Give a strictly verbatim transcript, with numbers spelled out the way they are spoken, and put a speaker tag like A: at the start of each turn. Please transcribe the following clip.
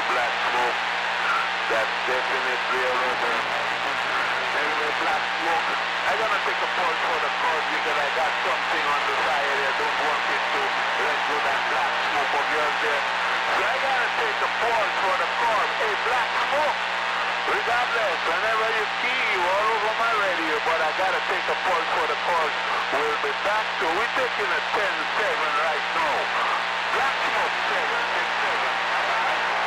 A: black smoke. That's definitely a rubber. Anyway, black smoke. I'm gonna take a pulse for the cause because I got something on the side here. Don't want it to let go that black smoke of yours there. So I gotta take a pulse for the cause. Hey, black smoke. Regardless, whenever you key, you all over my radio, but I gotta take a pulse for the cause. We'll be back to, we're taking a ten seven right now. Black smoke seven, six,